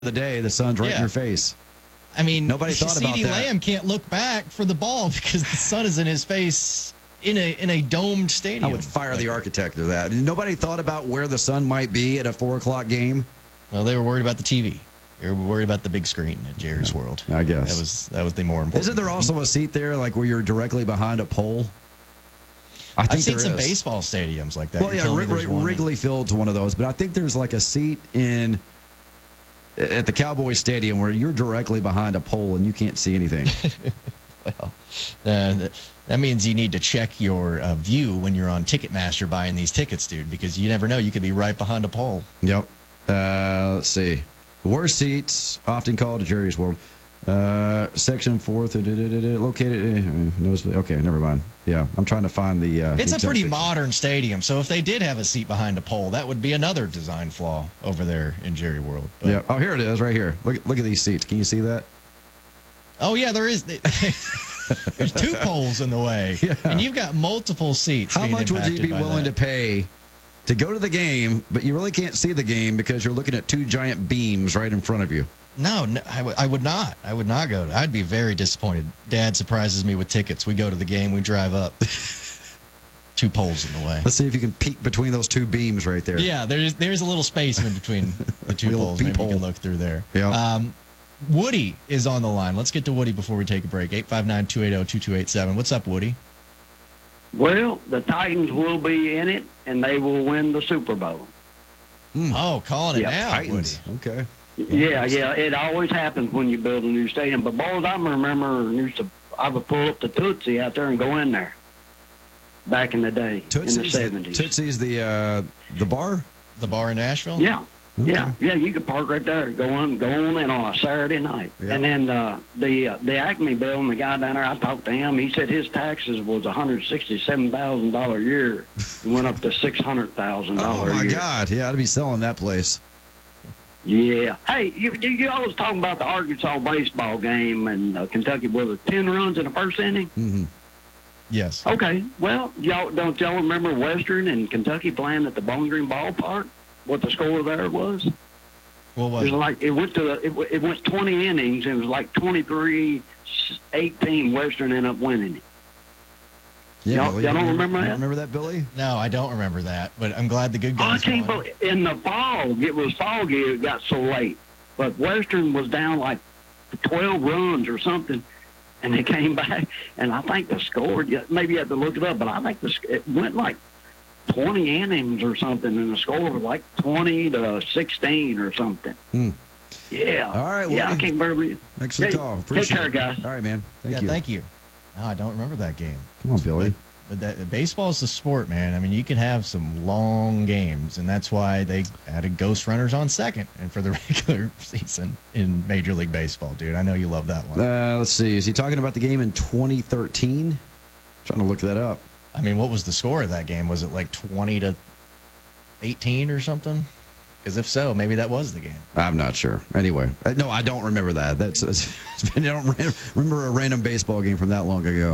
the day, the sun's right in your face. I mean, nobody thought about CeeDee that. Lamb can't look back for the ball because the sun is in his face in a domed stadium. I would fire the architect of that. Nobody thought about where the sun might be at a 4:00 game. Well, they were worried about the TV. They were worried about the big screen at Jerry's World. I guess that was the more important. Isn't there also a seat there, like where you're directly behind a pole? I've seen some baseball stadiums like that. Well, yeah, Wrigley Field's one of those, but I think there's like a seat at the Cowboys Stadium where you're directly behind a pole and you can't see anything. Well, that means you need to check your view when you're on Ticketmaster buying these tickets, dude, because you never know. You could be right behind a pole. Yep. Let's see. Worst seats, often called Jerry's World. Section 4th, located. Okay, never mind. Yeah, I'm trying to find the. It's a pretty modern stadium, so if they did have a seat behind a pole, that would be another design flaw over there in Jerry World. But, yeah. Oh, here it is, right here. Look at these seats. Can you see that? Oh yeah, there is. There's two poles in the way, and you've got multiple seats. How much would you be willing to pay to go to the game, but you really can't see the game because you're looking at two giant beams right in front of you? No, I would not. I would not go. I'd be very disappointed. Dad surprises me with tickets. We go to the game. We drive up. Two poles in the way. Let's see if you can peek between those two beams right there. Yeah, there's a little space in between the two poles. Maybe you can look through there. Yeah. Woody is on the line. Let's get to Woody before we take a break. 859-280-2287. What's up, Woody? Well, the Titans will be in it, and they will win the Super Bowl. Oh, calling it now, Titans. Woody. Okay. Yeah. It always happens when you build a new stadium. But, boys, I remember I would pull up the Tootsie out there and go in there back in the day, in the 70s. Tootsie's the bar? The bar in Nashville? Yeah. Okay. Yeah, you could park right there, go on in on a Saturday night. Yeah. And then the Acme building, the guy down there, I talked to him. He said his taxes was $167,000 a year. It went up to $600,000 a year. Oh my God! Yeah, I'd be selling that place. Yeah. Hey, you always talking about the Arkansas baseball game and Kentucky was 10 runs in the first inning? Mm-hmm. Yes. Okay. Well, don't y'all remember Western and Kentucky playing at the Bowling Green Ballpark? What the score there was? What was it? It went 20 innings. It was like 23-18. Western ended up winning it. Yeah, y'all don't remember that? Remember that, Billy? No, I don't remember that. But I'm glad the good guys. In the fall, it was foggy. It got so late, but Western was down like 12 runs or something, and they came back. And I think the score. Maybe you have to look it up, but I think it went like 20 innings or something, and the score was like 20-16 or something. Yeah. All right. Well, yeah, I can't remember. Thanks for the call. Appreciate Take care, it. guys. All right, man. Thank you. Thank you. No, I don't remember that game. Come on, Billy. But baseball is the sport, man. I mean, you can have some long games, and that's why they added ghost runners on second and for the regular season in Major League Baseball, dude. I know you love that one. Let's see. Is he talking about the game in 2013? Trying to look that up. I mean, what was the score of that game? Was it like 20-18 or something? Because if so, maybe that was the game. I'm not sure. Anyway, no, I don't remember that. I don't remember a random baseball game from that long ago.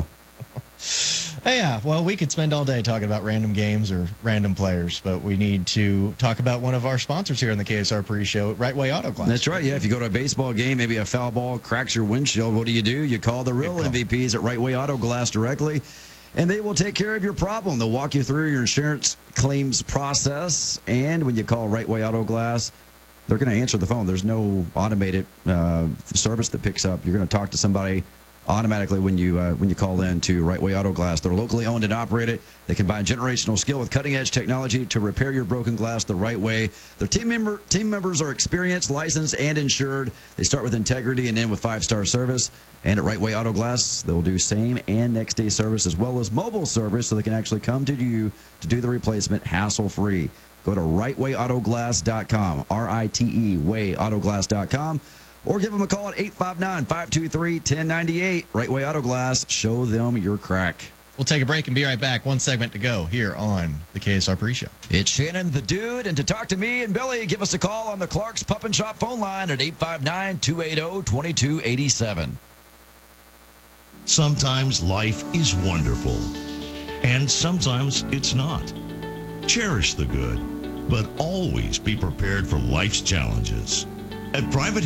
Yeah, well, we could spend all day talking about random games or random players, but we need to talk about one of our sponsors here on the KSR pre-show, Right Way Auto Glass. That's right, yeah. If you go to a baseball game, maybe a foul ball cracks your windshield, what do? You call the real MVPs at Right Way Auto Glass directly, and they will take care of your problem. They'll walk you through your insurance claims process, and when you call Right Way Auto Glass, they're going to answer the phone. There's no automated service that picks up. You're going to talk to somebody automatically when you call in to Right Way Auto Glass. They're locally owned and operated. They combine generational skill with cutting-edge technology to repair your broken glass the right way. Their team members are experienced, licensed, and insured. They start with integrity and end with 5-star service. And at Right Way Auto Glass, they'll do same and next-day service as well as mobile service so they can actually come to you to do the replacement hassle-free. Go to rightwayautoglass.com, R-I-T-E, wayautoglass.com. Or give them a call at 859-523-1098. Right Way Auto Glass. Show them your crack. We'll take a break and be right back. One segment to go here on the KSR Pre-Show. It's Shannon the Dude. And to talk to me and Billy, give us a call on the Clark's Pup and Shop phone line at 859-280-2287. Sometimes life is wonderful, and sometimes it's not. Cherish the good, but always be prepared for life's challenges. At Private